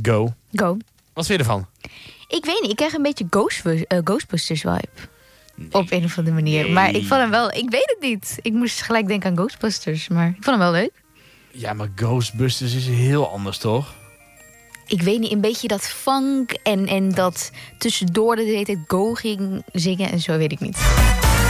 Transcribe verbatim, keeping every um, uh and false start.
Go. Go. Wat vind je ervan? Ik weet niet, ik krijg een beetje Ghostbusters, uh, Ghostbusters vibe. Nee. Op een of andere manier. Nee. Maar ik vond hem wel, ik weet het niet. Ik moest gelijk denken aan Ghostbusters, maar ik vond hem wel leuk. Ja, maar Ghostbusters is heel anders, toch? Ik weet niet, een beetje dat funk en, en dat tussendoor de hele tijd Go ging zingen en zo, weet ik niet.